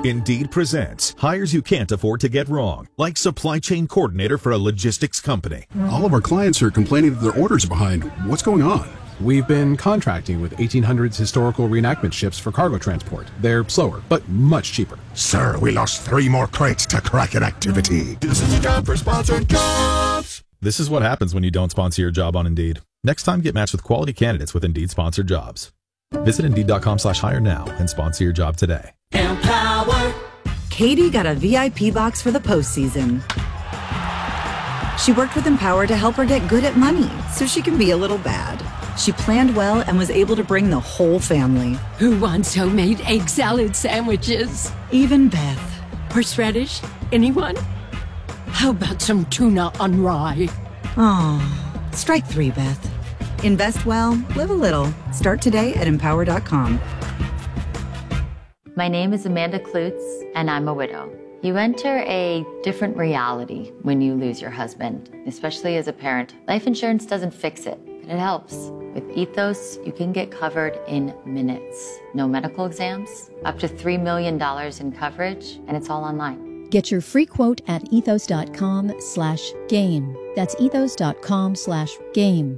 Indeed presents hires you can't afford to get wrong, like supply chain coordinator for a logistics company. All of our clients are complaining that their orders are behind. What's going on? We've been contracting with 1800s historical reenactment ships for cargo transport. They're slower, but much cheaper. Sir, we lost 3 more crates to Kraken activity. This is a job for sponsored jobs. This is what happens when you don't sponsor your job on Indeed. Next time, get matched with quality candidates with Indeed sponsored jobs. Visit Indeed.com/hire now and sponsor your job today. Empower. Katie got a VIP box for the postseason. She worked with Empower to help her get good at money so she can be a little bad. She planned well and was able to bring the whole family. Who wants homemade egg salad sandwiches? Even Beth. Horseradish? Anyone? How about some tuna on rye? Oh, strike 3, Beth. Invest well, live a little. Start today at Empower.com. My name is Amanda Klutz, and I'm a widow. You enter a different reality when you lose your husband, especially as a parent. Life insurance doesn't fix it, but it helps. With Ethos, you can get covered in minutes. No medical exams, up to $3 million in coverage, and it's all online. Get your free quote at ethos.com/game. That's ethos.com/game.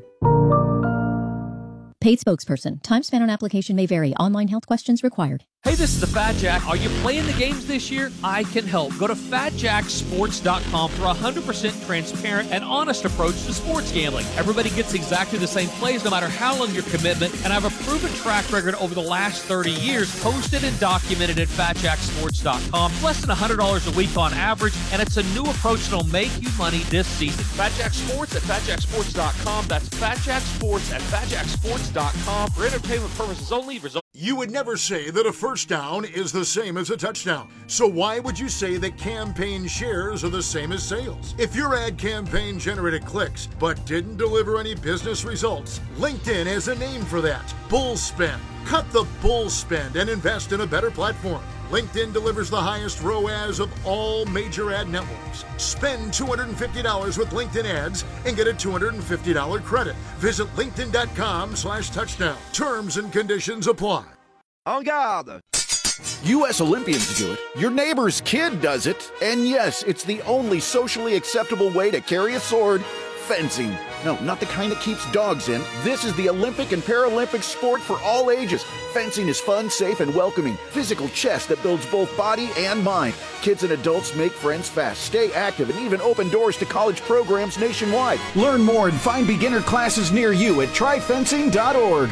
Paid spokesperson. Time spent on application may vary. Online health questions required. Hey, this is the Fat Jack. Are you playing the games this year? I can help. Go to FatJackSports.com for a 100% transparent and honest approach to sports gambling. Everybody gets exactly the same plays no matter how long your commitment, and I have a proven track record over the last 30 years posted and documented at FatJackSports.com. Less than $100 a week on average, and it's a new approach that'll make you money this season. FatJack Sports at FatJackSports.com. That's FatJack Sports at FatJackSports.com. For entertainment purposes only. You would never say that a first down is the same as a touchdown. So why would you say that campaign shares are the same as sales? If your ad campaign generated clicks but didn't deliver any business results, LinkedIn has a name for that: bull spend. Cut the bull spend and invest in a better platform. LinkedIn delivers the highest ROAS of all major ad networks. Spend $250 with LinkedIn ads and get a $250 credit. Visit linkedin.com/touchdown. Terms and conditions apply. En garde! U.S. Olympians do it. Your neighbor's kid does it. And yes, it's the only socially acceptable way to carry a sword: fencing. No, not the kind that keeps dogs in. This is the Olympic and Paralympic sport for all ages. Fencing is fun, safe, and welcoming. Physical chess that builds both body and mind. Kids and adults make friends fast, stay active, and even open doors to college programs nationwide. Learn more and find beginner classes near you at tryfencing.org.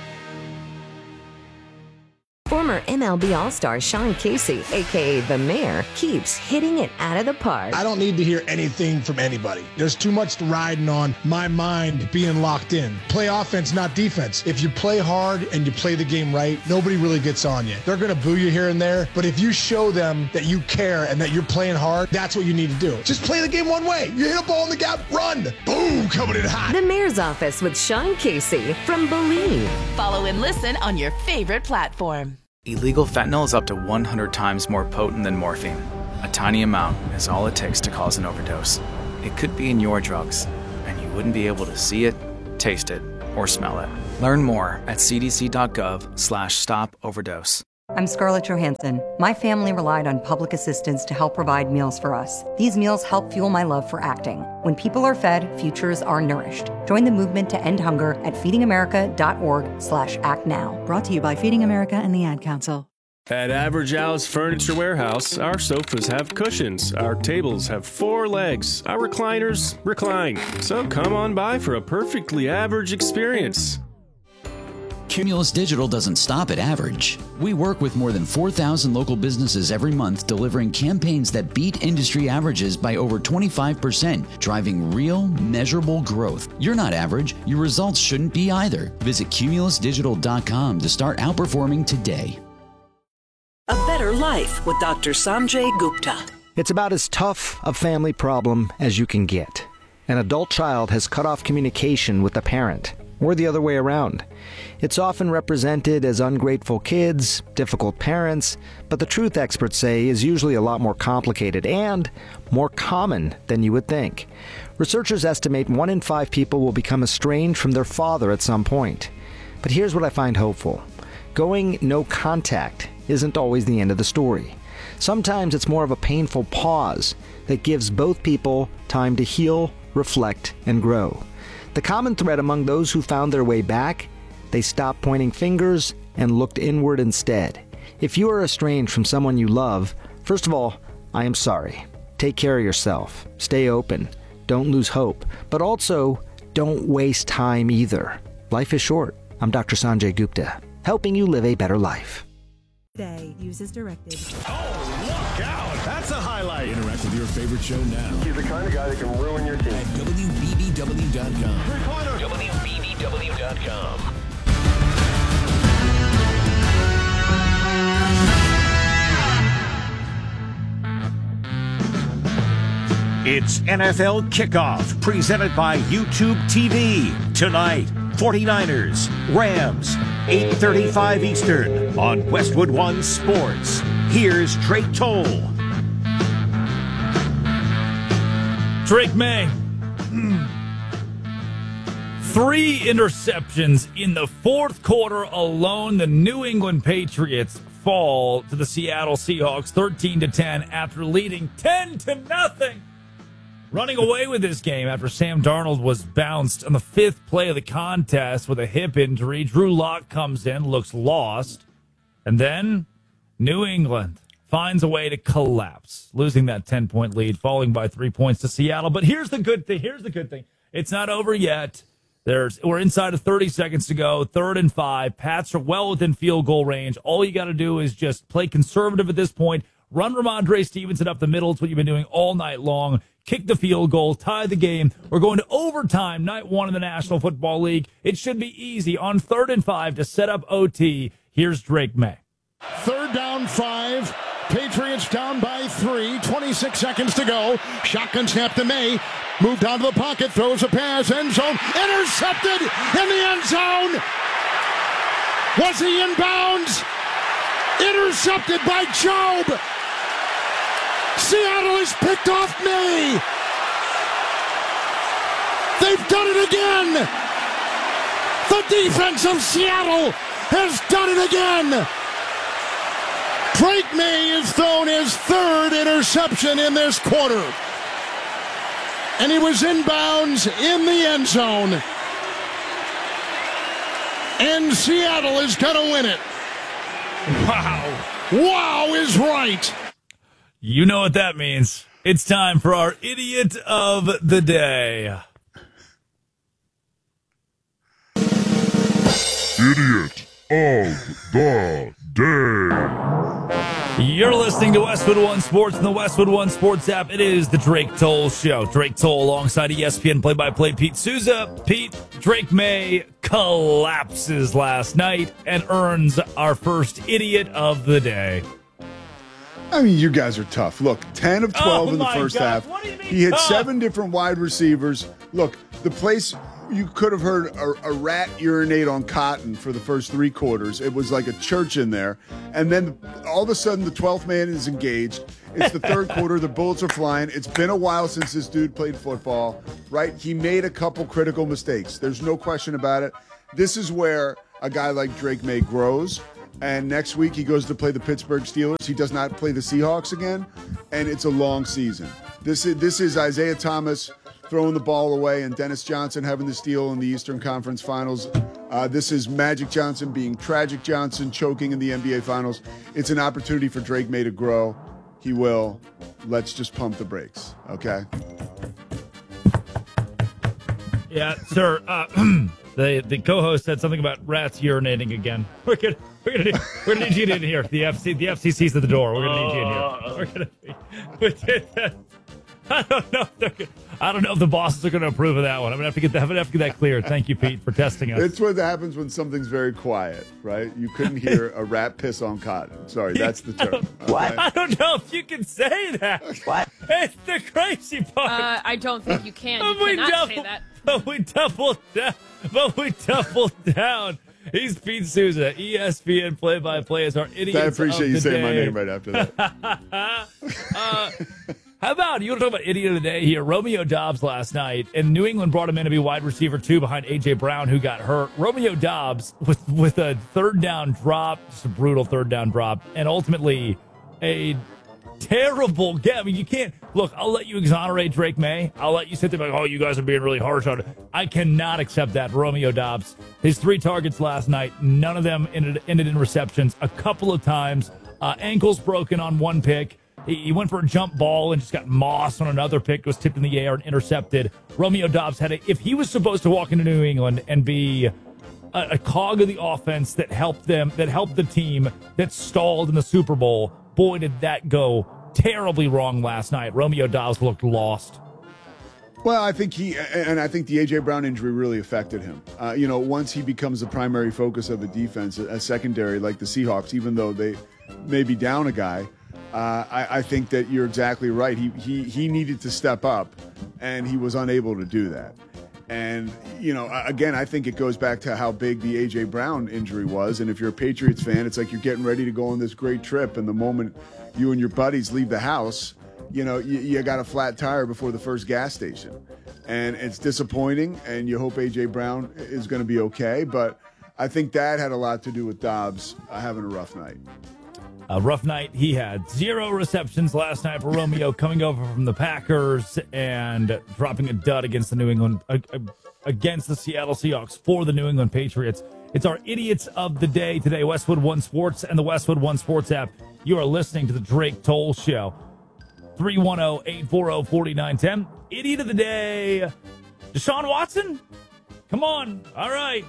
Former MLB All-Star Sean Casey, a.k.a. The Mayor, keeps hitting it out of the park. I don't need to hear anything from anybody. There's too much riding on my mind being locked in. Play offense, not defense. If you play hard and you play the game right, nobody really gets on you. They're going to boo you here and there, but if you show them that you care and that you're playing hard, that's what you need to do. Just play the game one way. You hit a ball in the gap, run. Boom, coming in hot. The Mayor's Office with Sean Casey from Believe. Follow and listen on your favorite platform. Illegal fentanyl is up to 100 times more potent than morphine. A tiny amount is all it takes to cause an overdose. It could be in your drugs, and you wouldn't be able to see it, taste it, or smell it. Learn more at cdc.gov/stop-overdose. I'm Scarlett Johansson. My family relied on public assistance to help provide meals for us. These meals help fuel my love for acting. When people are fed, futures are nourished. Join the movement to end hunger at feedingamerica.org/actnow. Brought to you by Feeding America and the Ad Council. At Average Al's Furniture Warehouse, our sofas have cushions, our tables have 4 legs, our recliners recline. So come on by for a perfectly average experience. Cumulus Digital doesn't stop at average. We work with more than 4,000 local businesses every month, delivering campaigns that beat industry averages by over 25%, driving real, measurable growth. You're not average. Your results shouldn't be either. Visit cumulusdigital.com to start outperforming today. A Better Life with Dr. Sanjay Gupta. It's about as tough a family problem as you can get. An adult child has cut off communication with a parent, or the other way around. It's often represented as ungrateful kids, difficult parents, but the truth, experts say, is usually a lot more complicated and more common than you would think. Researchers estimate 1 in 5 people will become estranged from their father at some point. But here's what I find hopeful. Going no contact isn't always the end of the story. Sometimes it's more of a painful pause that gives both people time to heal, reflect, and grow. The common thread among those who found their way back, they stopped pointing fingers and looked inward instead. If you are estranged from someone you love, first of all, I am sorry. Take care of yourself. Stay open. Don't lose hope. But also, don't waste time either. Life is short. I'm Dr. Sanjay Gupta, helping you live a better life. Today, use as directed. Oh, look out! That's a highlight. Interact with your favorite show now. He's the kind of guy that can ruin your team. At WBBW.com. WBBW.com. It's NFL Kickoff, presented by YouTube TV. Tonight, 49ers, Rams, 8:35 Eastern on Westwood One Sports. Here's Drake Toll. Drake May. 3 interceptions in the fourth quarter alone. The New England Patriots fall to the Seattle Seahawks 13-10 after leading 10-0. Running away with this game after Sam Darnold was bounced on the 5th play of the contest with a hip injury. Drew Lock comes in, looks lost. And then New England finds a way to collapse, losing that 10-point lead, falling by 3 points to Seattle. But here's the good thing. It's not over yet. We're inside of 30 seconds to go, 3rd and 5. Pats are well within field goal range. All you got to do is just play conservative at this point. Run Ramondre Stevenson up the middle. It's what you've been doing all night long. Kick the field goal, tie the game. We're going to overtime, night 1 in the National Football League. It should be easy on 3rd and 5 to set up OT. Here's Drake May. 3rd down 5. Patriots down by 3. 26 seconds to go. Shotgun snap to May. Moved out of the pocket. Throws a pass. End zone. Intercepted in the end zone. Was he in bounds? Intercepted by Job. Seattle has picked off May. They've done it again. The defense of Seattle has done it again. Drake May has thrown his 3rd interception in this quarter. And he was in bounds in the end zone. And Seattle is going to win it. Wow. Wow is right. You know what that means. It's time for our Idiot of the Day. Idiot of the Day. You're listening to Westwood One Sports and the Westwood One Sports app. It is the Drake Toll Show. Drake Toll alongside ESPN play-by-play Pete Souza. Pete, Drake May collapses last night and earns our first Idiot of the Day. I mean, you guys are tough. Look, 10 of 12 in the first half. He had 7 different wide receivers. Look, the place you could have heard a rat urinate on cotton for the first 3 quarters. It was like a church in there. And then all of a sudden, the 12th man is engaged. It's the 3rd quarter. The bullets are flying. It's been a while since this dude played football, right? He made a couple critical mistakes. There's no question about it. This is where a guy like Drake May grows. And next week, he goes to play the Pittsburgh Steelers. He does not play the Seahawks again, and it's a long season. This is Isaiah Thomas throwing the ball away and Dennis Johnson having the steal in the Eastern Conference Finals. This is Magic Johnson being Tragic Johnson, choking in the NBA Finals. It's an opportunity for Drake May to grow. He will. Let's just pump the brakes, okay? Yeah, sir. The co-host said something about rats urinating again. We're gonna need you in here. The FCC's at the door. We're gonna need you in here. I don't know if the bosses are gonna approve of that one. I'm gonna have to get that cleared. Thank you, Pete, for testing us. It's what happens when something's very quiet, right? You couldn't hear a rat piss on cotton. Sorry, that's the term. What? I don't know if you can say that. What? It's the crazy part. I don't think you can. You cannot say that. But we doubled down. He's Pete Souza, ESPN play-by-play as our idiot. I appreciate you saying my name right after that. How about, you want to talk about idiot of the day here? Romeo Doubs last night, and New England brought him in to be wide receiver 2 behind A.J. Brown, who got hurt. Romeo Doubs with a 3rd down drop, just a brutal 3rd down drop, and ultimately a terrible game. I mean, you can't look. I'll let you exonerate Drake May. I'll let you sit there like, oh, you guys are being really harsh on it. I cannot accept that. Romeo Doubs, his 3 targets last night, none of them ended in receptions. A couple of times, ankles broken on one pick. He went for a jump ball and just got mossed on another pick. Was tipped in the air and intercepted. Romeo Doubs if he was supposed to walk into New England and be a cog of the offense that helped the team that stalled in the Super Bowl, boy, did that go terribly wrong last night. Romeo Doubs looked lost. Well, I think the A.J. Brown injury really affected him. Once he becomes the primary focus of the defense, a secondary like the Seahawks, even though they may be down a guy, I think that you're exactly right. He needed to step up, and he was unable to do that. And, again, I think it goes back to how big the A.J. Brown injury was. And if you're a Patriots fan, it's like you're getting ready to go on this great trip, and the moment you and your buddies leave the house, you got a flat tire before the first gas station. And it's disappointing, and you hope A.J. Brown is going to be okay. But I think that had a lot to do with Doubs having a rough night. A rough night. He had 0 receptions last night for Romeo, coming over from the Packers and dropping a dud against the Seattle Seahawks for the New England Patriots. It's our Idiots of the Day today. Westwood One Sports and the Westwood One Sports app. You are listening to the Drake Toll Show. 310-840-4910. Idiot of the Day. Deshaun Watson? Come on. All right.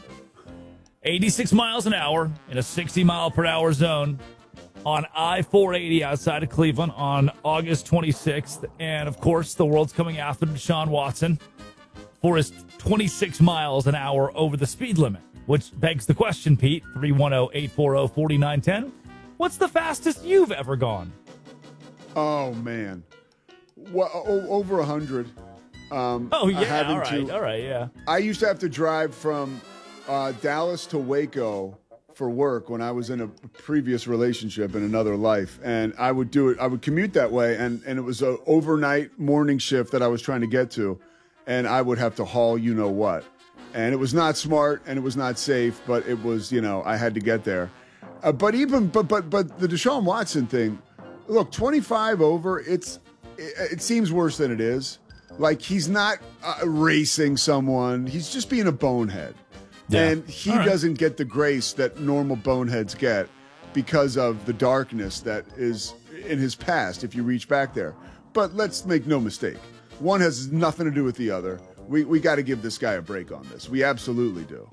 86 miles an hour in a 60-mile-per-hour zone on I-480 outside of Cleveland on August 26th. And, of course, the world's coming after Deshaun Watson for his 26 miles an hour over the speed limit, which begs the question, Pete, 310-840-4910. What's the fastest you've ever gone? Oh, man. Well, over 100. All right, yeah. I used to have to drive from Dallas to Waco for work when I was in a previous relationship in another life, and I would do it. I would commute that way, and it was an overnight morning shift that I was trying to get to, and I would have to haul what, and it was not smart and it was not safe, but it was I had to get there. But the Deshaun Watson thing, look, 25 over, it seems worse than it is. Like, he's not racing someone; he's just being a bonehead. Yeah. And he doesn't get the grace that normal boneheads get because of the darkness that is in his past, if you reach back there. But let's make no mistake. One has nothing to do with the other. We got to give this guy a break on this. We absolutely do.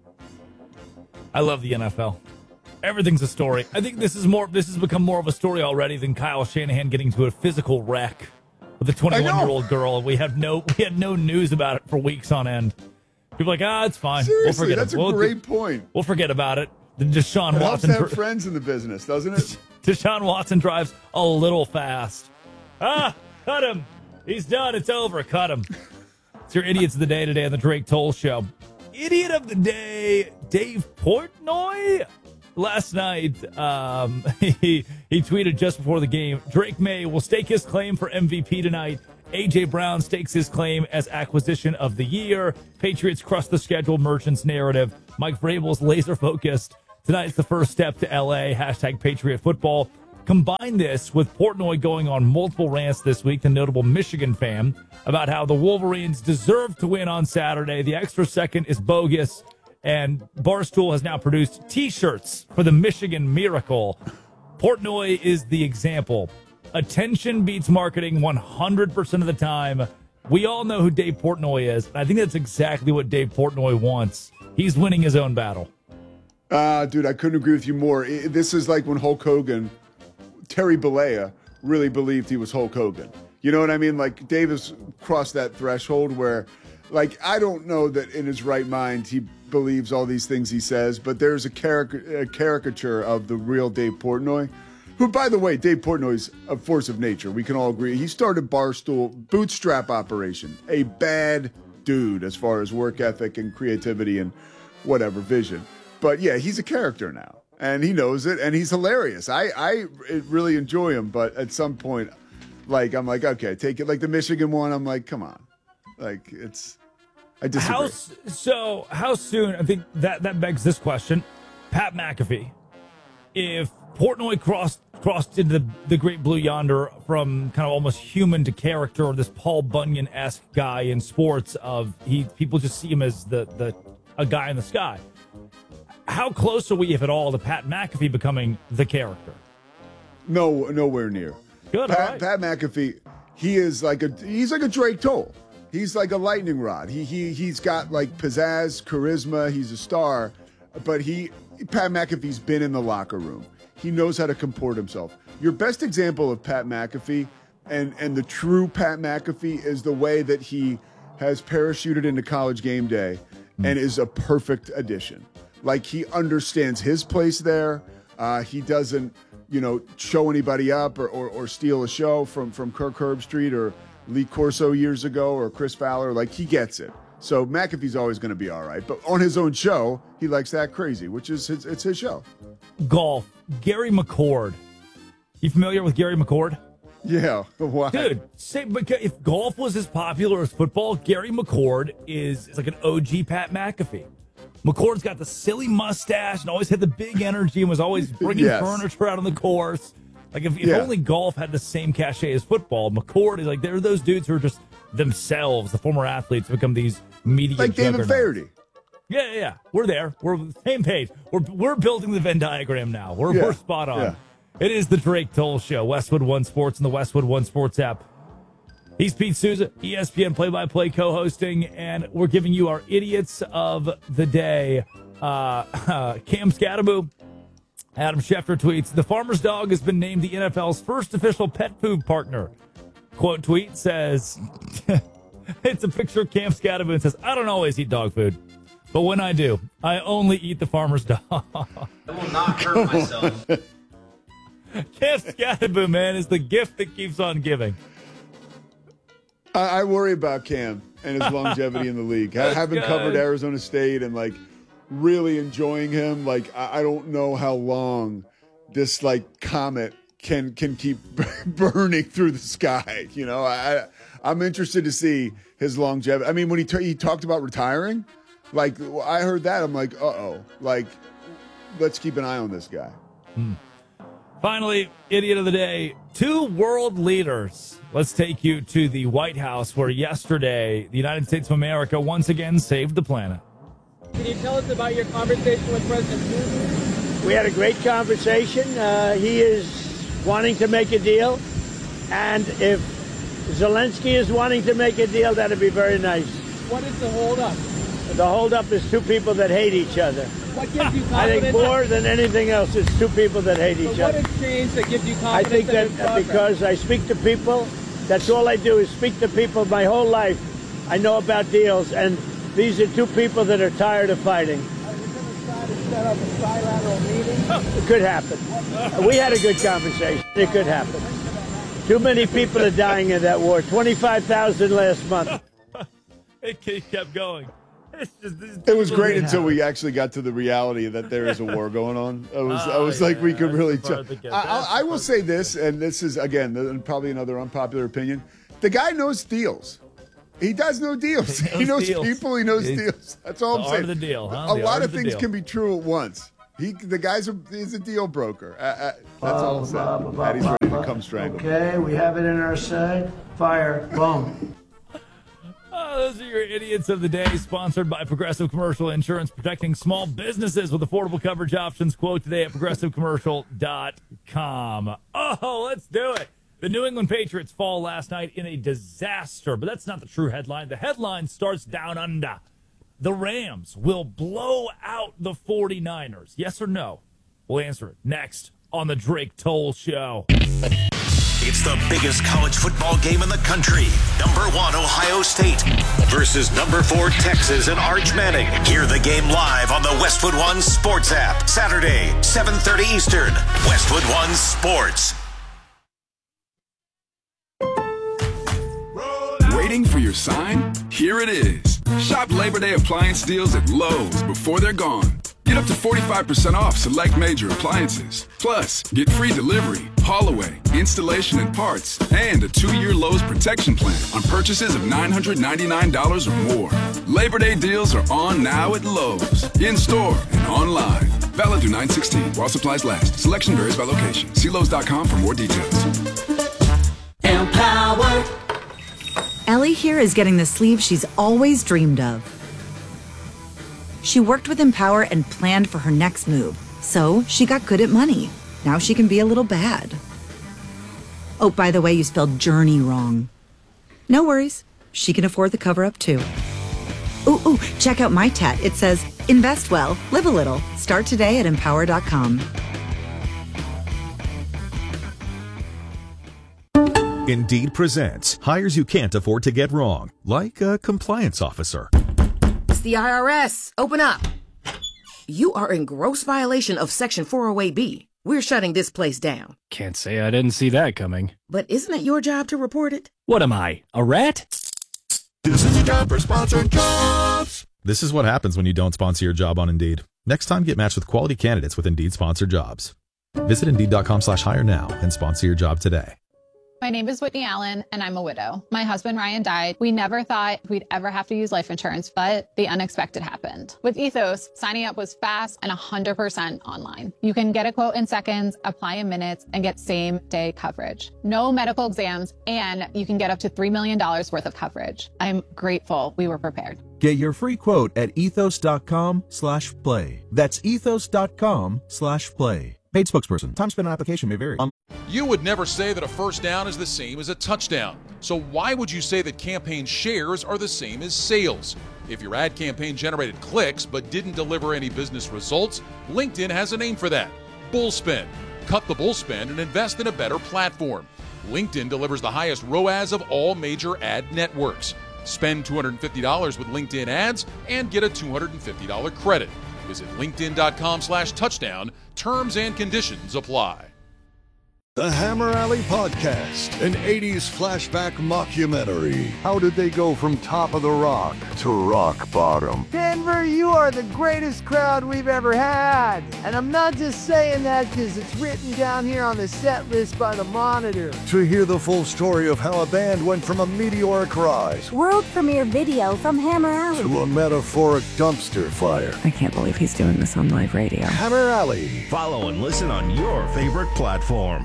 I love the NFL. Everything's a story. I think this has become more of a story already than Kyle Shanahan getting into a physical wreck with a 21-year-old girl. We had no news about it for weeks on end. People are like, it's fine. Seriously, we'll that's a great point. We'll forget about it. Deshaun Watson helps to have friends in the business, doesn't it? Deshaun Watson drives a little fast. Cut him. He's done. It's over. Cut him. It's your Idiots of the Day today on the Drake Toll Show. Idiot of the Day, Dave Portnoy. Last night, he tweeted just before the game, Drake May will stake his claim for MVP tonight. A.J. Brown stakes his claim as acquisition of the year. Patriots crush the schedule merchants narrative. Mike Vrabel's laser focused. Tonight's the first step to L.A. # Patriot football. Combine this with Portnoy going on multiple rants this week, the notable Michigan fan, about how the Wolverines deserve to win on Saturday. The extra second is bogus. And Barstool has now produced T-shirts for the Michigan Miracle. Portnoy is the example. Attention beats marketing 100% of the time. We all know who Dave Portnoy is. And I think that's exactly what Dave Portnoy wants. He's winning his own battle. Dude, I couldn't agree with you more. This is like when Hulk Hogan, Terry Bollea, really believed he was Hulk Hogan. You know what I mean? Like, Dave has crossed that threshold where, like, I don't know that in his right mind he believes all these things he says, but there's a caricature of the real Dave Portnoy, who, by the way, Dave Portnoy's a force of nature. We can all agree. He started Barstool, bootstrap operation, a bad dude as far as work ethic and creativity and whatever vision. But yeah, he's a character now, and he knows it, and he's hilarious. I really enjoy him, but at some point, like, I'm like, okay, take it. Like the Michigan one, I'm like, come on. Like, I disagree. How soon, I think that begs this question. Pat McAfee, if Portnoy crossed into the great blue yonder from kind of almost human to character, or this Paul Bunyan-esque guy in sports of people just see him as a guy in the sky. How close are we, if at all, to Pat McAfee becoming the character? No, nowhere near. Good, Pat McAfee, he's like a Drake Toll. He's like a lightning rod. He's got like pizzazz, charisma. He's a star, but Pat McAfee's been in the locker room. He knows how to comport himself. Your best example of Pat McAfee and the true Pat McAfee is the way that he has parachuted into College Game Day and is a perfect addition. Like, he understands his place there. He doesn't, show anybody up or steal a show from Kirk Herbstreit or Lee Corso years ago or Chris Fowler. Like, he gets it. So McAfee's always going to be all right. But on his own show, he likes to act crazy, which is it's his show. Golf. Gary McCord. You familiar with Gary McCord? Yeah. Why? Dude, if golf was as popular as football, Gary McCord is like an OG Pat McAfee. McCord's got the silly mustache and always had the big energy and was always bringing furniture out on the course. Like, if only golf had the same cachet as football, McCord is like, they're those dudes who are just themselves, the former athletes, become these media like David juggernauts. Faherty. Yeah. We're there. We're on the same page. We're building the Venn diagram now. We're spot on. Yeah. It is the Drake Toll Show, Westwood One Sports and the Westwood One Sports app. He's Pete Souza, ESPN play-by-play co-hosting, and we're giving you our idiots of the day. Cam Scatterbo. Adam Schefter tweets, the farmer's dog has been named the NFL's first official pet food partner. Quote tweet says, it's a picture of Cam Scatterbo and says, I don't always eat dog food, but when I do, I only eat the farmer's dog. I will not hurt myself. Cam Scatterbo, man, is the gift that keeps on giving. I worry about Cam and his longevity in the league. Having covered Arizona State and really enjoying him, I don't know how long this comet can keep burning through the sky. I'm interested to see his longevity. I mean, when he talked about retiring, I heard that, I'm like, let's keep an eye on this guy. Finally, idiot of the day, 2 world leaders. Let's take you to the White House, where yesterday the United States of America once again saved the planet. Can you tell us about your conversation with President Putin? We had a great conversation. He is wanting to make a deal. And if Zelensky is wanting to make a deal, that'd be very nice. What is the holdup? The holdup is 2 people that hate each other. What gives you confidence? I think more than anything else, it's 2 people that hate each other. What has changed that gives you confidence? I think that because I speak to people, that's all I do is speak to people my whole life. I know about deals, and these are 2 people that are tired of fighting. Are you going to try to set up a trilateral meeting? It could happen. We had a good conversation. It could happen. Too many people are dying in that war. 25,000 last month. It kept going. It was great until we actually got to the reality that there is a war going on. I was we could really tell. I will say this, and this is, again, probably another unpopular opinion. The guy knows deals. He does know deals. He knows people. He knows deals. That's all I'm saying. The deal, huh? A lot of things can be true at once. He's a deal broker. That's all I'm saying. Patty's ready to come strangle. Okay, we have it in our side. Fire. Boom. Those are your idiots of the day, sponsored by Progressive Commercial Insurance, protecting small businesses with affordable coverage options. Quote today at progressivecommercial.com. Oh, let's do it. The New England Patriots fall last night in a disaster, but that's not the true headline. The headline starts down under. The Rams will blow out the 49ers. Yes or no? We'll answer it next on the Drake Toll Show. It's the biggest college football game in the country. Number 1, Ohio State versus number 4, Texas and Arch Manning. Hear the game live on the Westwood One Sports app. Saturday, 7:30 Eastern. Westwood One Sports. Waiting for your sign? Here it is. Shop Labor Day appliance deals at Lowe's before they're gone. Get up to 45% off select major appliances. Plus, get free delivery, haul away, installation and parts, and a 2-year Lowe's protection plan on purchases of $999 or more. Labor Day deals are on now at Lowe's, in-store and online. Valid through 9/16 while supplies last. Selection varies by location. See Lowe's.com for more details. Empower. Ellie here is getting the sleeve she's always dreamed of. She worked with Empower and planned for her next move, so she got good at money. Now she can be a little bad. Oh, by the way, you spelled journey wrong. No worries. She can afford the cover-up, too. Ooh, check out my tat. It says, invest well, live a little. Start today at empower.com. Indeed presents hires you can't afford to get wrong, like a compliance officer. It's the IRS. Open up. You are in gross violation of Section 408B. We're shutting this place down. Can't say I didn't see that coming. But isn't it your job to report it? What am I, a rat? This is your job for sponsored jobs. This is what happens when you don't sponsor your job on Indeed. Next time, get matched with quality candidates with Indeed sponsored jobs. Visit Indeed.com/hire now and sponsor your job today. My name is Whitney Allen, and I'm a widow. My husband, Ryan, died. We never thought we'd ever have to use life insurance, but the unexpected happened. With Ethos, signing up was fast and 100% online. You can get a quote in seconds, apply in minutes, and get same-day coverage. No medical exams, and you can get up to $3 million worth of coverage. I'm grateful we were prepared. Get your free quote at ethos.com/play. That's ethos.com/play. Paid spokesperson. Time spent on application may vary. You would never say that a first down is the same as a touchdown. So why would you say that campaign shares are the same as sales? If your ad campaign generated clicks but didn't deliver any business results, LinkedIn has a name for that. Bullspend. Cut the bullspend and invest in a better platform. LinkedIn delivers the highest ROAS of all major ad networks. Spend $250 with LinkedIn ads and get a $250 credit. Visit linkedin.com/touchdown. Terms and conditions apply. The Hammer Alley Podcast, an 80s flashback mockumentary. How did they go from top of the rock to rock bottom? Denver, you are the greatest crowd we've ever had. And I'm not just saying that because it's written down here on the set list by the Monitor. To hear the full story of how a band went from a meteoric rise, world premiere video from Hammer Alley, to a metaphoric dumpster fire. I can't believe he's doing this on live radio. Hammer Alley. Follow and listen on your favorite platform.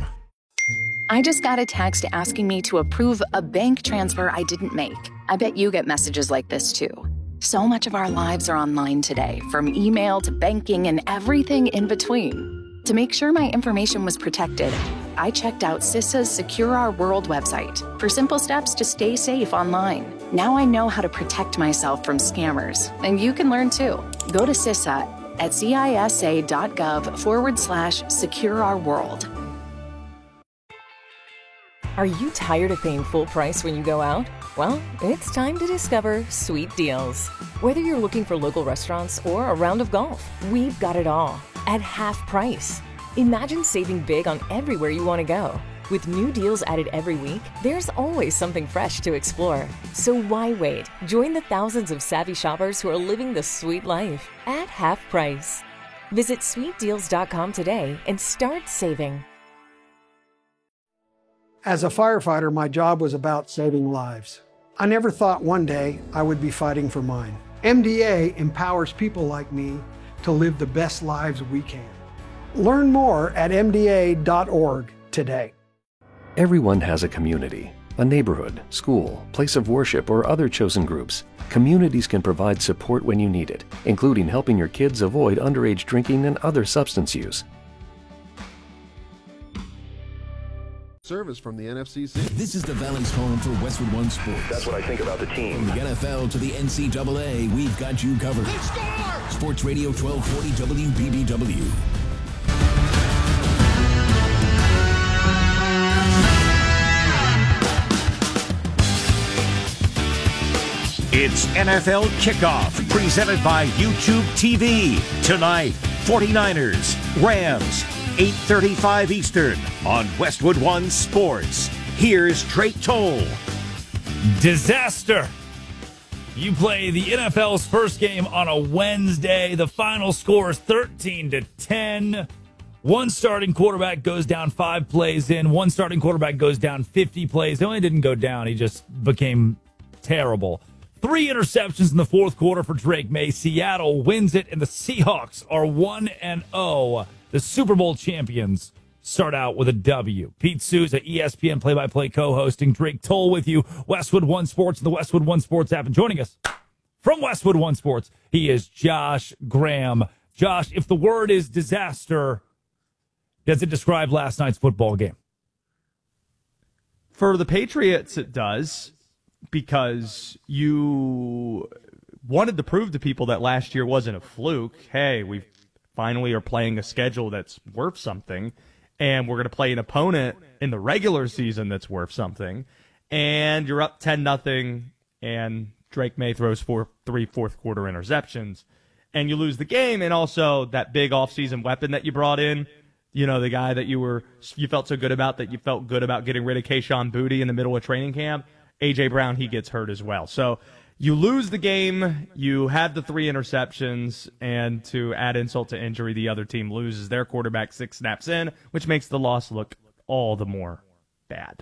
I just got a text asking me to approve a bank transfer I didn't make. I bet you get messages like this too. So much of our lives are online today, from email to banking and everything in between. To make sure my information was protected, I checked out CISA's Secure Our World website for simple steps to stay safe online. Now I know how to protect myself from scammers, and you can learn too. Go to CISA at cisa.gov/Secure Our World. Are you tired of paying full price when you go out? Well, it's time to discover Sweet Deals. Whether you're looking for local restaurants or a round of golf, we've got it all at half price. Imagine saving big on everywhere you want to go. With new deals added every week, there's always something fresh to explore. So why wait? Join the thousands of savvy shoppers who are living the sweet life at half price. Visit sweetdeals.com today and start saving. As a firefighter, my job was about saving lives. I never thought one day I would be fighting for mine. MDA empowers people like me to live the best lives we can. Learn more at mda.org today. Everyone has a community, a neighborhood, school, place of worship, or other chosen groups. Communities can provide support when you need it, including helping your kids avoid underage drinking and other substance use. Service from the NFCC. This is the Valley's home for Westwood One Sports. That's what I think about the team. From the NFL to the NCAA, we've got you covered. Sports Radio 1240 WBBW. It's NFL Kickoff, presented by YouTube TV. Tonight, 49ers, Rams, 8:35 Eastern on Westwood One Sports. Here's Drake Toll. Disaster. You play the NFL's first game on a Wednesday. The final score is 13-10. One starting quarterback goes down 5 plays in. One starting quarterback goes down 50 plays. He only didn't go down. He just became terrible. 3 interceptions in the fourth quarter for Drake May. Seattle wins it, and the Seahawks are 1-0. The Super Bowl champions start out with a W. Pete Souza, ESPN play-by-play co-hosting. Drake Toll with you. Westwood One Sports and the Westwood One Sports app. And joining us from Westwood One Sports, he is Josh Graham. Josh, if the word is disaster, does it describe last night's football game? For the Patriots, it does, because you wanted to prove to people that last year wasn't a fluke. Hey, we finally are playing a schedule that's worth something, and we're going to play an opponent in the regular season that's worth something, and you're up 10-0, and Drake May throws 3 fourth-quarter interceptions, and you lose the game, and also that big offseason weapon that you brought in, you know, the guy that you felt so good about, that you felt good about getting rid of Kayshon Boutte in the middle of training camp, A.J. Brown, he gets hurt as well. So you lose the game, you have the 3 interceptions, and to add insult to injury, the other team loses their quarterback 6 snaps in, which makes the loss look all the more bad.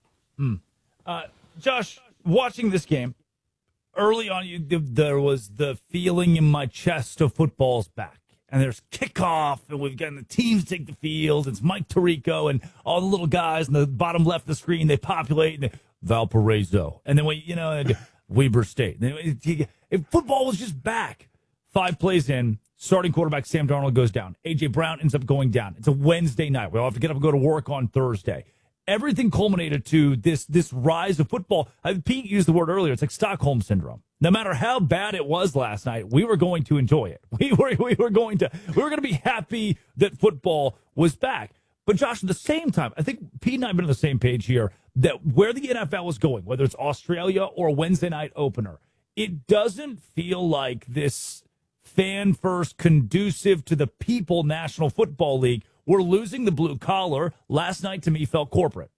Josh, watching this game, early on there was the feeling in my chest of football's back. And there's kickoff, and we've got the teams take the field. It's Mike Tirico and all the little guys in the bottom left of the screen. They populate, and Valparaiso. And then, Weber State. If football was just back, 5 plays in, starting quarterback Sam Darnold goes down. A.J. Brown ends up going down. It's a Wednesday night. We all have to get up and go to work on Thursday. Everything culminated to this rise of football. Pete used the word earlier. It's like Stockholm Syndrome. No matter how bad it was last night, we were going to enjoy it. We were going to be happy that football was back. But Josh, at the same time, I think Pete and I have been on the same page here that where the NFL is going, whether it's Australia or a Wednesday night opener, it doesn't feel like this fan-first, conducive to the people National Football League. We're losing the blue collar. Last night, to me, felt corporate.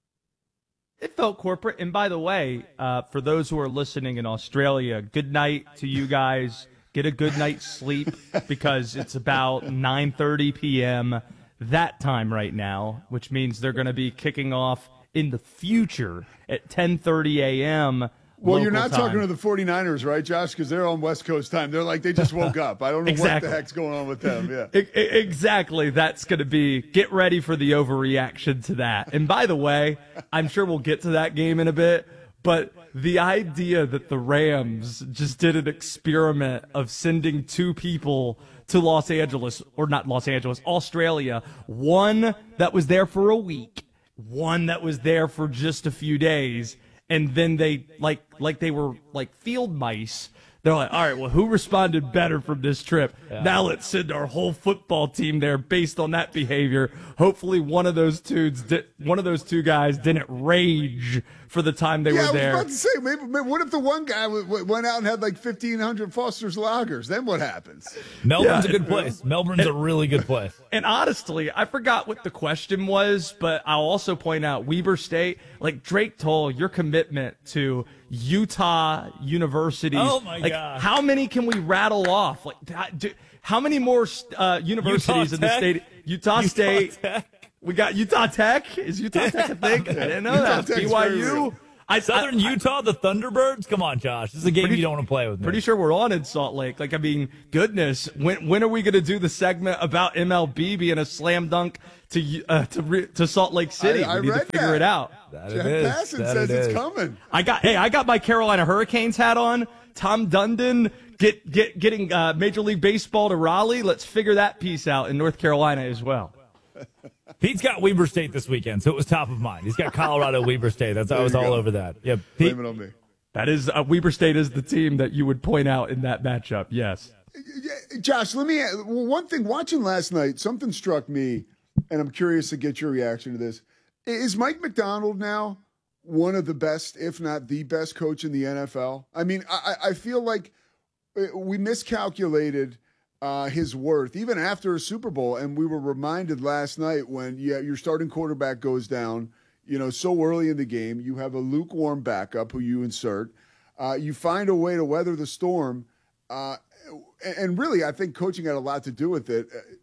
It felt corporate. And by the way, for those who are listening in Australia, good night to you guys. Get a good night's sleep, because it's about 9:30 p.m. that time right now, which means they're going to be kicking off in the future at 10:30 a.m. Well, you're not talking to the 49ers, right, Josh? Because they're on West Coast time. They're like, they just woke up. I don't know what the heck's going on with them. Yeah, exactly. That's going to be, get ready for the overreaction to that. And by the way, I'm sure we'll get to that game in a bit, but the idea that the Rams just did an experiment of sending 2 people to Los Angeles, or not Los Angeles, Australia, one that was there for a week, one that was there for just a few days, and then they, like they were like field mice, they're like, all right, well, who responded better from this trip? Yeah. Now let's send our whole football team there based on that behavior. Hopefully one of those two guys didn't rage for the time they were there. Yeah, I was about to say, maybe what if the one guy went out and had like 1,500 Foster's Lagers? Then what happens? Melbourne's a good place. Melbourne's a really good place. And honestly, I forgot what the question was, but I'll also point out Weber State, like Drake Toll, your commitment to Utah universities. Oh my God! How many can we rattle off? Like, how many more universities in the state? Utah State. Tech. We got Utah Tech. Is Utah Tech a thing? I didn't know that. BYU. Southern Utah, the Thunderbirds. Come on, Josh. This is a game you don't want to play with me. Pretty sure we're on in Salt Lake. Like, I mean, goodness. When are we going to do the segment about MLB being a slam dunk to Salt Lake City? We need to figure it out. Jack Passan says it's coming. I got my Carolina Hurricanes hat on. Tom Dundon getting Major League Baseball to Raleigh. Let's figure that piece out in North Carolina as well. Pete's got Weber State this weekend, so it was top of mind. He's got Colorado, Weber State. I was all over that. Yeah, Pete, blame it on me. That is Weber State is the team that you would point out in that matchup. Yes, Josh. Let me one thing. Watching last night, something struck me, and I'm curious to get your reaction to this. Is Mike Macdonald now one of the best, if not the best, coach in the NFL? I mean, I feel like we miscalculated his worth, even after a Super Bowl. And we were reminded last night when your starting quarterback goes down, so early in the game, you have a lukewarm backup who you insert. You find a way to weather the storm. And really, I think coaching had a lot to do with it.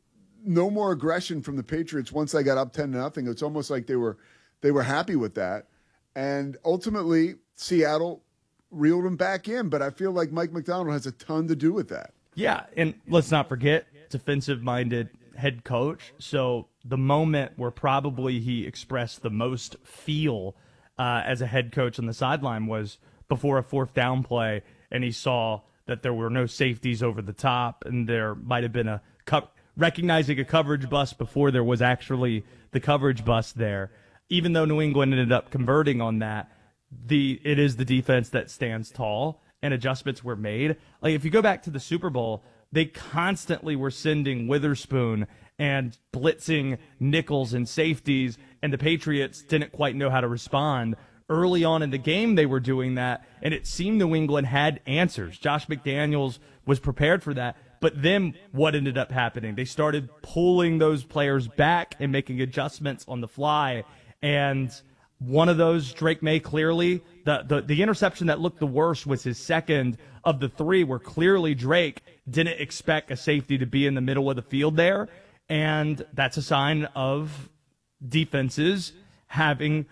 no more aggression from the Patriots once they got up 10-0. It's almost like they were happy with that. And ultimately, Seattle reeled them back in. But I feel like Mike Macdonald has a ton to do with that. Yeah, and let's not forget, defensive-minded head coach. So the moment where probably he expressed the most feel as a head coach on the sideline was before a fourth down play, and he saw that there were no safeties over the top, and there might have been recognizing a coverage bust before there was actually the coverage bust there. Even though New England ended up converting on that, it is the defense that stands tall, and adjustments were made. Like, if you go back to the Super Bowl, they constantly were sending Witherspoon and blitzing nickels and safeties, and the Patriots didn't quite know how to respond. Early on in the game, they were doing that, and it seemed New England had answers. Josh McDaniels was prepared for that. But then what ended up happening? They started pulling those players back and making adjustments on the fly. And one of those, Drake May, clearly, the interception that looked the worst was his second of the three, where clearly Drake didn't expect a safety to be in the middle of the field there. And that's a sign of defenses having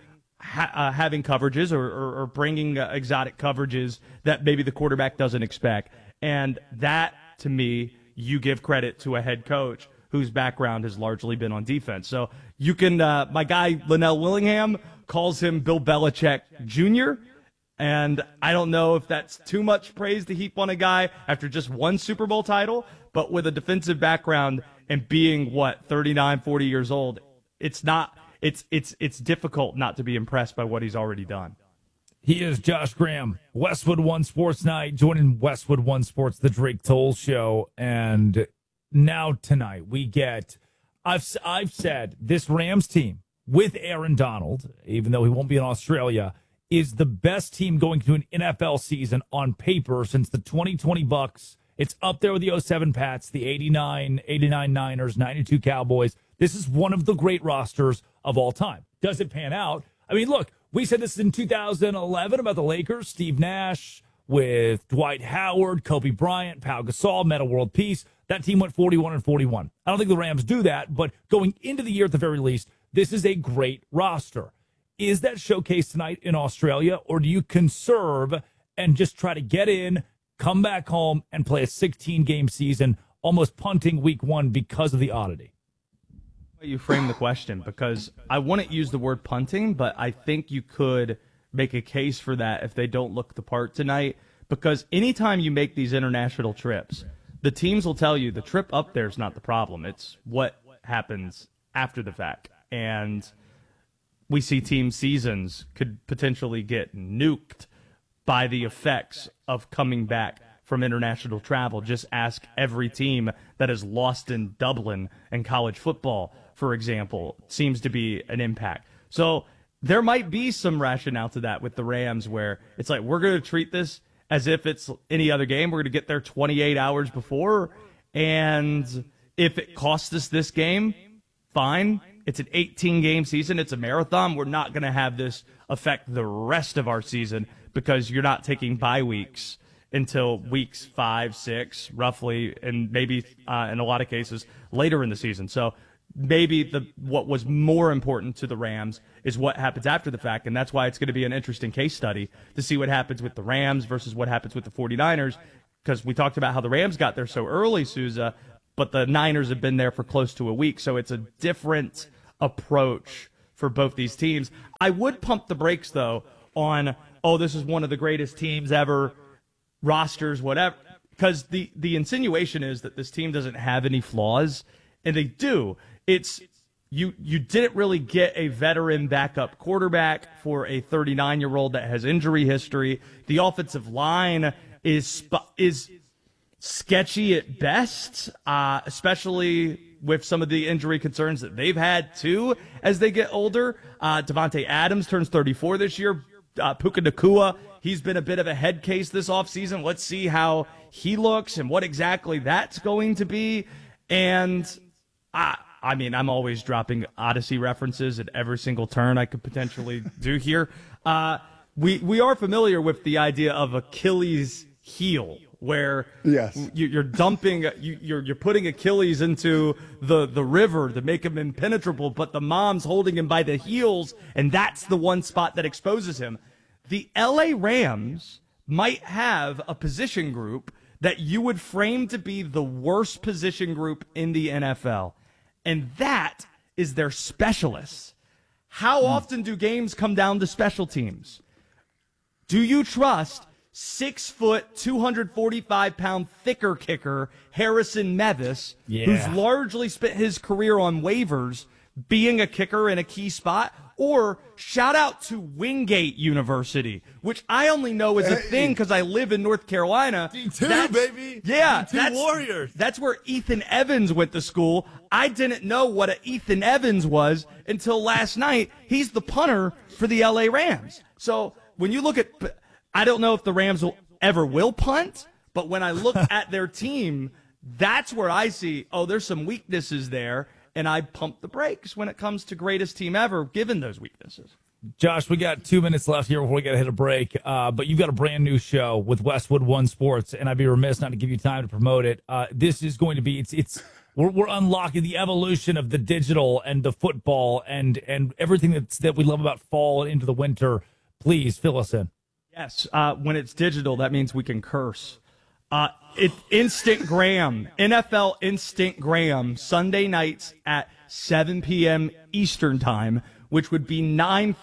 coverages or bringing exotic coverages that maybe the quarterback doesn't expect. And that, to me, you give credit to a head coach whose background has largely been on defense. So you can, my guy Linnell Willingham calls him Bill Belichick Jr., and I don't know if that's too much praise to heap on a guy after just one Super Bowl title, but with a defensive background and being, 39, 40 years old, it's difficult not to be impressed by what he's already done. He is Josh Graham, Westwood One Sports Night, joining Westwood One Sports, the Drake Toll Show. And now tonight we get, I've said this Rams team with Aaron Donald, even though he won't be in Australia, is the best team going to an NFL season on paper since the 2020 Bucks. It's up there with the 07 Pats, the 89 Niners, 92 Cowboys. This is one of the great rosters of all time. Does it pan out? I mean, look, we said this in 2011 about the Lakers. Steve Nash with Dwight Howard, Kobe Bryant, Pau Gasol, Metta World Peace. That team went 41-41. I don't think the Rams do that, but going into the year at the very least, this is a great roster. Is that showcase tonight in Australia, or do you conserve and just try to get in, come back home, and play a 16-game season, almost punting week one because of the oddity? You frame the question, because I wouldn't use the word punting, but I think you could make a case for that if they don't look the part tonight, because anytime you make these international trips, the teams will tell you the trip up there is not the problem. It's what happens after the fact. And we see team seasons could potentially get nuked by the effects of coming back from international travel. Just ask every team that is lost in Dublin in college football, for example. Seems to be an impact. So there might be some rationale to that with the Rams, where it's like, we're going to treat this as if it's any other game. We're going to get there 28 hours before, and if it costs us this game, fine. It's an 18-game season. It's a marathon. We're not going to have this affect the rest of our season, because you're not taking bye weeks until weeks 5, 6, roughly, and maybe in a lot of cases later in the season. So maybe what was more important to the Rams is what happens after the fact, and that's why it's going to be an interesting case study to see what happens with the Rams versus what happens with the 49ers, because we talked about how the Rams got there so early, Sousa, but the Niners have been there for close to a week, so it's a different approach for both these teams. I would pump the brakes, though, on, this is one of the greatest teams ever, rosters, whatever, because the insinuation is that this team doesn't have any flaws, and they do. It's you didn't really get a veteran backup quarterback for a 39-year-old that has injury history. The offensive line is sketchy at best, especially with some of the injury concerns that they've had, too, as they get older. Devontae Adams turns 34 this year. Puka Nacua, he's been a bit of a head case this offseason. Let's see how he looks and what exactly that's going to be. And, I mean, I'm always dropping Odyssey references at every single turn I could potentially do here. We are familiar with the idea of Achilles heel, where yes. you're dumping, you're putting Achilles into the river to make him impenetrable, but the mom's holding him by the heels, and that's the one spot that exposes him. The LA Rams might have a position group that you would frame to be the worst position group in the NFL, and that is their specialists. How often do games come down to special teams? Do you trust 6 foot, 245-pound thicker kicker Harrison Mevis, who's largely spent his career on waivers, being a kicker in a key spot? Or shout out to Wingate University, which I only know is a thing because I live in North Carolina. D2, baby. Yeah. D2 Warriors. That's where Ethan Evans went to school. I didn't know what an Ethan Evans was until last night. He's the punter for the LA Rams. So when you look at, I don't know if the Rams will punt, but when I look at their team, that's where I see, there's some weaknesses there. And I pump the brakes when it comes to greatest team ever, given those weaknesses. Josh, we got 2 minutes left here before we got to hit a break. But you've got a brand new show with Westwood One Sports, and I'd be remiss not to give you time to promote it. This is going to be we're unlocking the evolution of the digital and the football and everything that we love about fall and into the winter. Please fill us in. Yes, when it's digital, that means we can curse. It's Instagram, NFL Instagram, Sunday nights at 7 p.m. Eastern time, which would be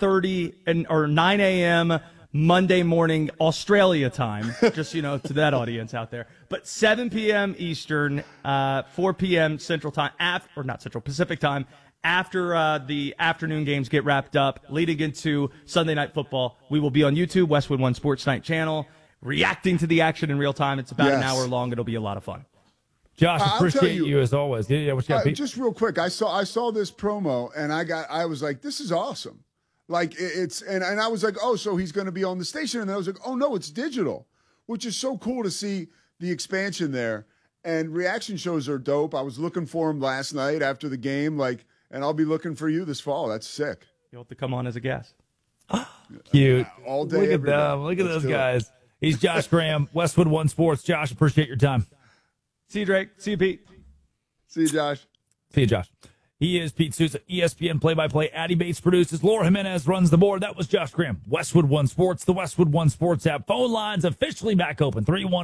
9:30 or 9 a.m. Monday morning Australia time, just, to that audience out there. But 7 p.m. Eastern, 4 p.m. Central time, Pacific time, after the afternoon games get wrapped up, leading into Sunday Night Football. We will be on YouTube, Westwood One Sports Night channel, reacting to the action in real time. It's about an hour long. It'll be a lot of fun. Josh, appreciate you as always. Yeah, what you got, Pete? Just real quick, I saw this promo and I was like, this is awesome. Like and I was like, so he's going to be on the station, and then I was like, no, it's digital, which is so cool to see the expansion there. And reaction shows are dope. I was looking for him last night after the game, and I'll be looking for you this fall. That's sick. You'll have to come on as a guest. Cute. All day. Look at them. Look at those guys. He's Josh Graham, Westwood One Sports. Josh, appreciate your time. See you, Drake. See you, Pete. See you, Josh. See you, Josh. He is Pete Sousa, ESPN play-by-play. Addie Bates produces. Laura Jimenez runs the board. That was Josh Graham. Westwood One Sports, the Westwood One Sports app. Phone lines officially back open.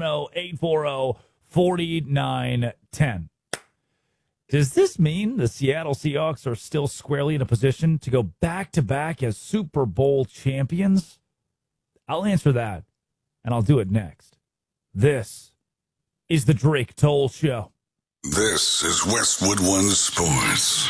310-840-4910. Does this mean the Seattle Seahawks are still squarely in a position to go back-to-back as Super Bowl champions? I'll answer that. And I'll do it next. This is the Drake Toll Show. This is Westwood One Sports.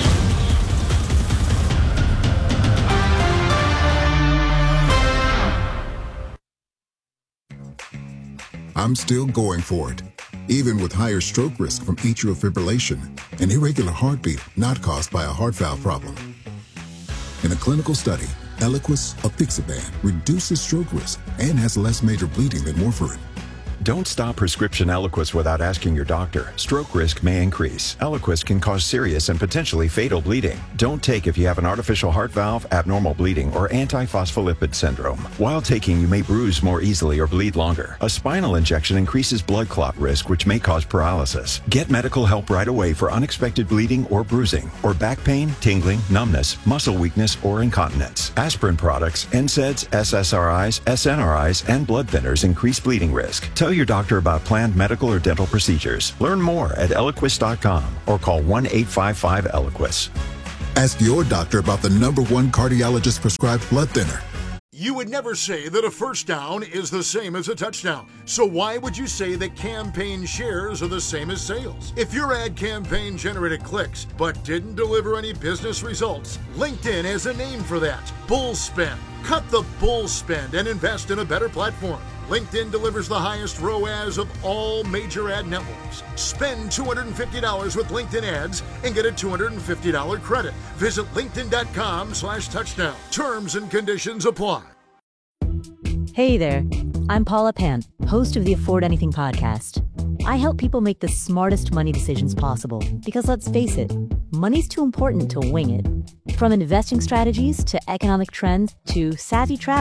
I'm still going for it, even with higher stroke risk from atrial fibrillation, an irregular heartbeat not caused by a heart valve problem. In a clinical study, Eliquis apixaban reduces stroke risk and has less major bleeding than warfarin. Don't stop prescription Eliquis without asking your doctor. Stroke risk may increase. Eliquis can cause serious and potentially fatal bleeding. Don't take if you have an artificial heart valve, abnormal bleeding, or antiphospholipid syndrome. While taking, you may bruise more easily or bleed longer. A spinal injection increases blood clot risk, which may cause paralysis. Get medical help right away for unexpected bleeding or bruising, or back pain, tingling, numbness, muscle weakness, or incontinence. Aspirin products, NSAIDs, SSRIs, SNRIs, and blood thinners increase bleeding risk. Tell your doctor about planned medical or dental procedures. Learn more at Eliquis.com or call 1-855-ELIQUIS. Ask your doctor about the #1 cardiologist prescribed blood thinner. You would never say that a first down is the same as a touchdown. So why would you say that campaign shares are the same as sales? If your ad campaign generated clicks but didn't deliver any business results, LinkedIn has a name for that: bull spend. Cut the bull spend and invest in a better platform. LinkedIn delivers the highest ROAS of all major ad networks. Spend $250 with LinkedIn ads and get a $250 credit. Visit linkedin.com/touchdown. Terms and conditions apply. Hey there, I'm Paula Pant, host of the Afford Anything podcast. I help people make the smartest money decisions possible because, let's face it, money's too important to wing it. From investing strategies to economic trends to savvy travel,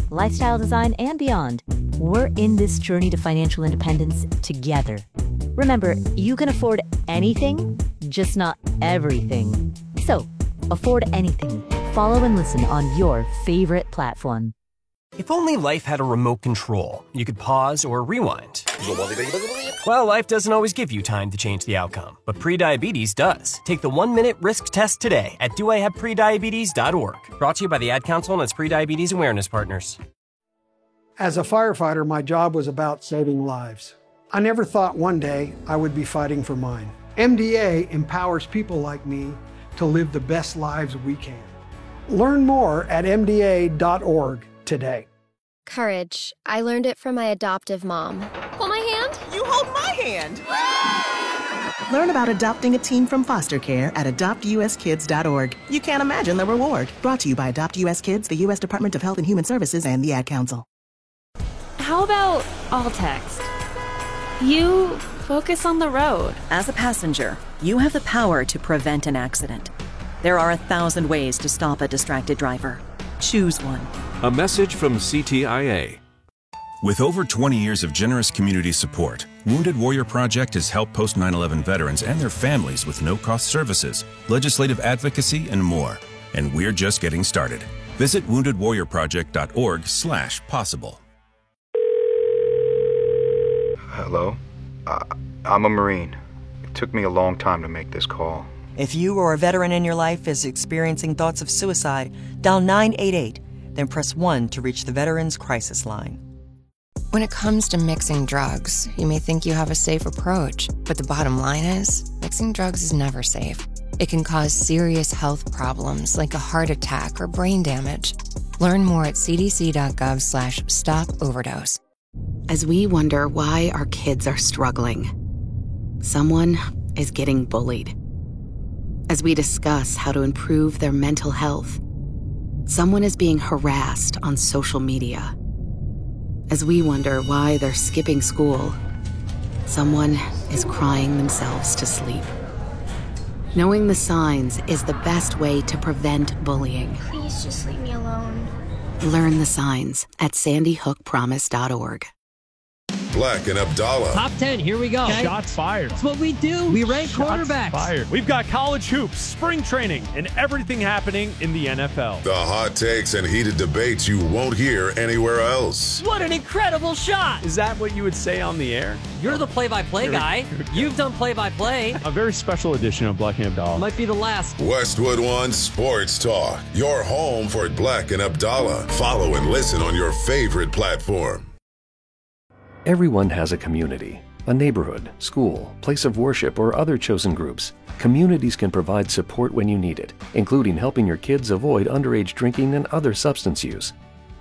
lifestyle design, and beyond. We're in this journey to financial independence together. Remember, you can afford anything, just not everything. So, afford anything. Follow and listen on your favorite platform. If only life had a remote control, you could pause or rewind. Well, life doesn't always give you time to change the outcome, but prediabetes does. Take the 1-minute risk test today at doihaveprediabetes.org. Brought to you by the Ad Council and its prediabetes awareness partners. As a firefighter, my job was about saving lives. I never thought one day I would be fighting for mine. MDA empowers people like me to live the best lives we can. Learn more at MDA.org today. Courage. I learned it from my adoptive mom. Hold my hand. You hold my hand. Learn about adopting a teen from foster care at adoptuskids.org. You can't imagine the reward. Brought to you by Adopt US Kids, the U.S. Department of Health and Human Services, and the Ad Council. How about all text? You focus on the road. As a passenger, you have the power to prevent an accident. There are 1,000 ways to stop a distracted driver. Choose one. A message from CTIA. With over 20 years of generous community support, Wounded Warrior Project has helped post 9/11 veterans and their families with no-cost services, legislative advocacy, and more. And we're just getting started. Visit woundedwarriorproject.org/possible. Hello? I'm a Marine. It took me a long time to make this call. If you or a veteran in your life is experiencing thoughts of suicide, dial 988, then press 1 to reach the Veterans Crisis Line. When it comes to mixing drugs, you may think you have a safe approach, but the bottom line is, mixing drugs is never safe. It can cause serious health problems like a heart attack or brain damage. Learn more at cdc.gov/stop-overdose. As we wonder why our kids are struggling, someone is getting bullied. As we discuss how to improve their mental health, someone is being harassed on social media. As we wonder why they're skipping school, someone is crying themselves to sleep. Knowing the signs is the best way to prevent bullying. Please just leave me alone. Learn the signs at sandyhookpromise.org. Black and Abdallah. Top 10, here we go. Okay. Shots fired. That's what we do. We rank quarterbacks. Fired. We've got college hoops, spring training, and everything happening in the NFL. The hot takes and heated debates you won't hear anywhere else. What an incredible shot. Is that what you would say on the air? You're the play-by-play guy. You've done play-by-play. A very special edition of Black and Abdallah. Might be the last. Westwood One Sports Talk. Your home for Black and Abdallah. Follow and listen on your favorite platform. Everyone has a community, a neighborhood, school, place of worship, or other chosen groups. Communities can provide support when you need it, including helping your kids avoid underage drinking and other substance use.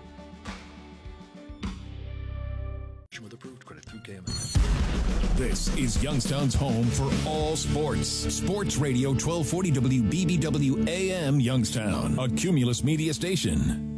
This is Youngstown's home for all sports. Sports Radio 1240 WBBW AM Youngstown, a Cumulus Media station.